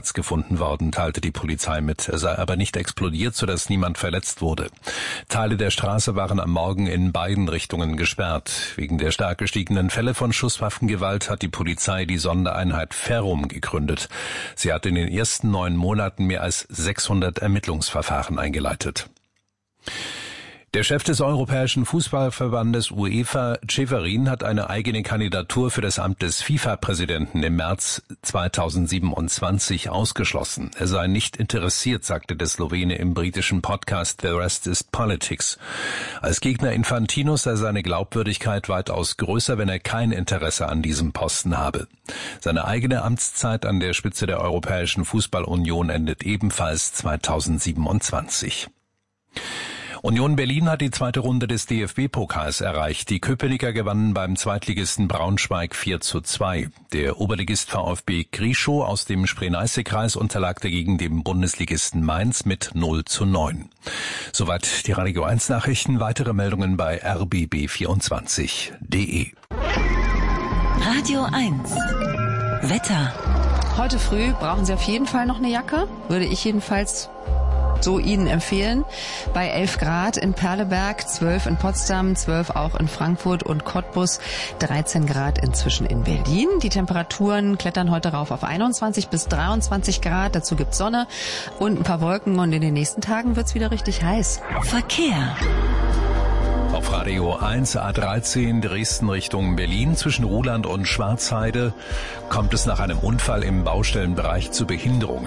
gefunden worden, teilte die Polizei mit. Er sei aber nicht explodiert, sodass niemand verletzt wurde. Teile der Straße waren am Morgen in beiden Richtungen gesperrt. Wegen der stark gestiegenen Fälle von Schusswaffengewalt hat die Polizei die Sondereinheit Ferrum gegründet. Sie hat in den ersten 9 Monaten mehr als 600 Ermittlungsverfahren eingeleitet. Der Chef des Europäischen Fußballverbandes UEFA, Ceferin, hat eine eigene Kandidatur für das Amt des FIFA-Präsidenten im März 2027 ausgeschlossen. Er sei nicht interessiert, sagte der Slowene im britischen Podcast The Rest is Politics. Als Gegner Infantinos sei seine Glaubwürdigkeit weitaus größer, wenn er kein Interesse an diesem Posten habe. Seine eigene Amtszeit an der Spitze der Europäischen Fußballunion endet ebenfalls 2027. Union Berlin hat die zweite Runde des DFB-Pokals erreicht. Die Köpenicker gewannen beim Zweitligisten Braunschweig 4:2. Der Oberligist VfB Grieschow aus dem Spree-Neiße-Kreis unterlag dagegen dem Bundesligisten Mainz mit 0:9. Soweit die Radio 1 Nachrichten. Weitere Meldungen bei rbb24.de. Radio 1 Wetter. Heute früh brauchen Sie auf jeden Fall noch eine Jacke, würde ich jedenfalls so Ihnen empfehlen. Bei 11 Grad in Perleberg, 12 in Potsdam, 12 auch in Frankfurt und Cottbus, 13 Grad inzwischen in Berlin. Die Temperaturen klettern heute rauf auf 21 bis 23 Grad. Dazu gibt's Sonne und ein paar Wolken und in den nächsten Tagen wird's wieder richtig heiß. Verkehr. Auf Radio 1 A13 Dresden Richtung Berlin zwischen Ruhland und Schwarzheide kommt es nach einem Unfall im Baustellenbereich zu Behinderungen.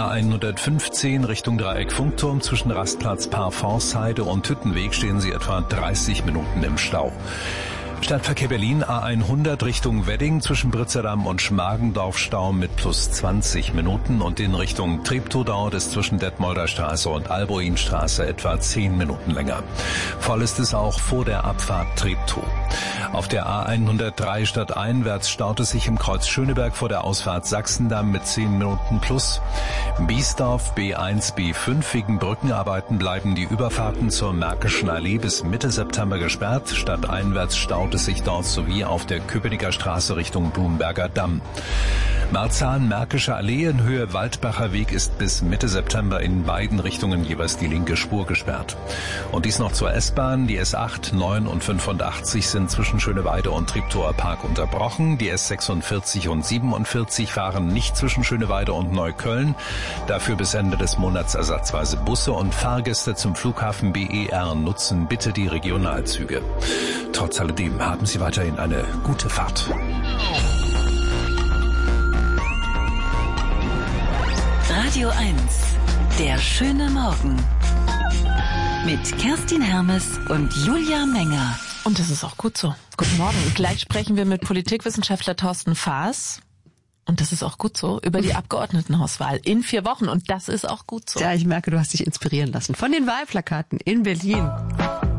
A115 Richtung Dreieck Funkturm zwischen Rastplatz Parforceheide und Hüttenweg stehen Sie etwa 30 Minuten im Stau. Stadtverkehr Berlin A100 Richtung Wedding zwischen Britzerdamm und Schmargendorf Stau mit plus 20 Minuten und in Richtung Treptow dauert es zwischen Detmolder Straße und Alboinstraße etwa 10 Minuten länger. Voll ist es auch vor der Abfahrt Treptow. Auf der A103 stadteinwärts staut es sich im Kreuz Schöneberg vor der Ausfahrt Sachsendamm mit 10 Minuten plus. Biesdorf B1, B5 wegen Brückenarbeiten bleiben die Überfahrten zur Märkischen Allee bis Mitte September gesperrt. Stadteinwärts staut es sich dort sowie auf der Köpenicker Straße Richtung Blumberger Damm. Marzahn-Märkische Allee in Höhe Waldbacher Weg ist bis Mitte September in beiden Richtungen jeweils die linke Spur gesperrt. Und dies noch zur S-Bahn. Die S8, 9 und 85 sind zwischen Schöneweide und Treptower Park unterbrochen. Die S46 und 47 fahren nicht zwischen Schöneweide und Neukölln. Dafür bis Ende des Monats ersatzweise Busse und Fahrgäste zum Flughafen BER nutzen bitte die Regionalzüge. Trotz alledem haben Sie weiterhin eine gute Fahrt. Radio 1, der schöne Morgen. Mit Kerstin Hermes und Julia Menger. Und das ist auch gut so. Guten Morgen. Gleich sprechen wir mit Politikwissenschaftler Thorsten Faas. Und das ist auch gut so, über die Abgeordnetenhauswahl in 4 Wochen. Und das ist auch gut so. Ja, ich merke, du hast dich inspirieren lassen von den Wahlplakaten in Berlin.